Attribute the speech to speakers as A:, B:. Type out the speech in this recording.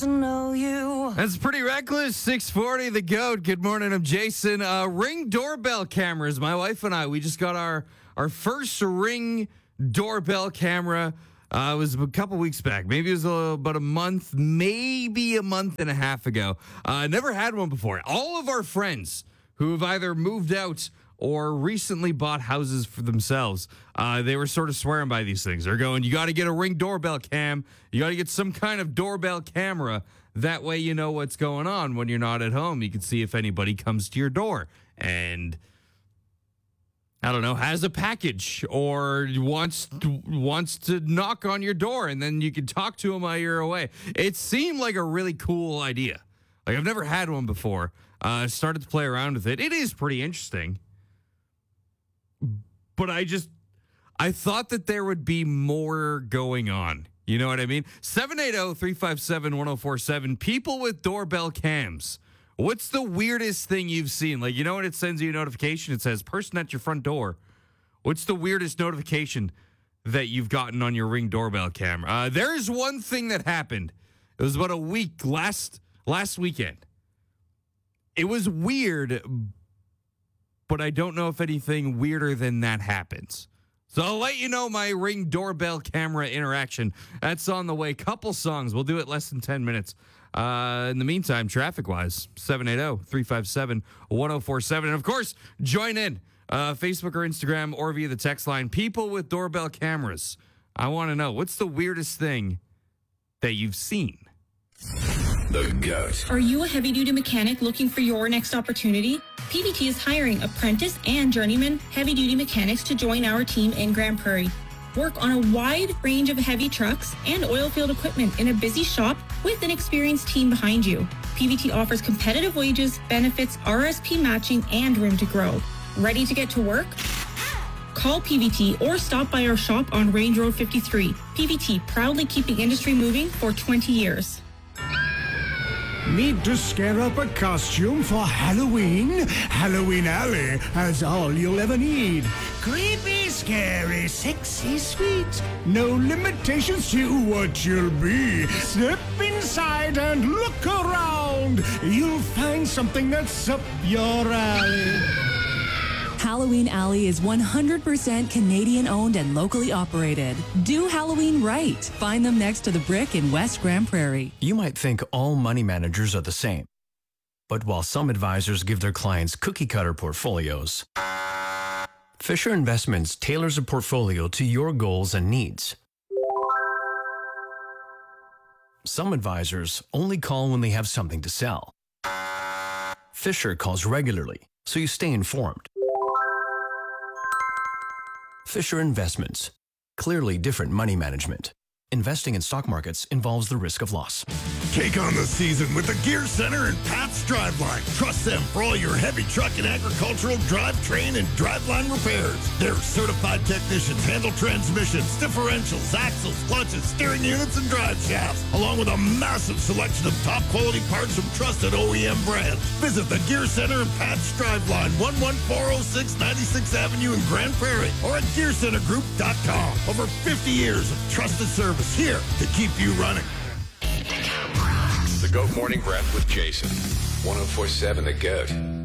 A: know you.
B: That's pretty reckless. 640, the GOAT. Good morning, I'm Jason. Ring doorbell cameras. My wife and I, we just got our first Ring doorbell camera. It was a couple weeks back. Maybe it was about a month, maybe a month and a half ago. Never had one before. All of our friends who have either moved out or recently bought houses for themselves, they were sort of swearing by these things. They're going, you got to get a Ring doorbell cam. You got to get some kind of doorbell camera. That way you know what's going on when you're not at home. You can see if anybody comes to your door and, I don't know, has a package or wants to knock on your door, and then you can talk to them while you're away. It seemed like a really cool idea. Like, I've never had one before. Started to play around with it. It is pretty interesting. But I thought that there would be more going on. You know what I mean? 780-357-1047. People with doorbell cams. What's the weirdest thing you've seen? Like, you know when it sends you a notification? It says, person at your front door. What's the weirdest notification that you've gotten on your Ring doorbell camera? There's one thing that happened. It was about a week, last weekend. It was weird, but I don't know if anything weirder than that happens. So I'll let you know my Ring doorbell camera interaction. That's on the way. Couple songs. We'll do it less than 10 minutes. In the meantime, traffic-wise, 780-357-1047. And, of course, join in Facebook or Instagram or via the text line. People with doorbell cameras. I want to know, what's the weirdest thing that you've seen?
C: The GOAT.
D: Are you a heavy-duty mechanic looking for your next opportunity? PVT is hiring apprentice and journeyman heavy-duty mechanics to join our team in Grand Prairie. Work on a wide range of heavy trucks and oil field equipment in a busy shop with an experienced team behind you. PVT offers competitive wages, benefits, RSP matching, and room to grow. Ready to get to work? Call PVT or stop by our shop on Range Road 53. PVT, proudly keeping industry moving for 20 years.
E: Need to scare up a costume for Halloween? Halloween Alley has all you'll ever need. Creepy, scary, sexy, sweet. No limitations to what you'll be. Step inside and look around. You'll find something that's up your alley.
F: Halloween Alley is 100% Canadian-owned and locally operated. Do Halloween right. Find them next to the Brick in West Grand Prairie.
G: You might think all money managers are the same. But while some advisors give their clients cookie-cutter portfolios, Fisher Investments tailors a portfolio to your goals and needs. Some advisors only call when they have something to sell. Fisher calls regularly, so you stay informed. Fisher Investments. Clearly different money management. Investing in stock markets involves the risk of loss.
C: Take on the season with the Gear Center and Pat's Driveline. Trust them for all your heavy truck and agricultural drivetrain and driveline repairs. Their certified technicians handle transmissions, differentials, axles, clutches, steering units, and drive shafts, along with a massive selection of top quality parts from trusted OEM brands. Visit the Gear Center and Pat's Driveline, 11406 96th Avenue in Grand Prairie, or at GearCenterGroup.com. Over 50 years of trusted service here to keep you running.
H: The GOAT Morning Breath with Jason. 104.7 The GOAT.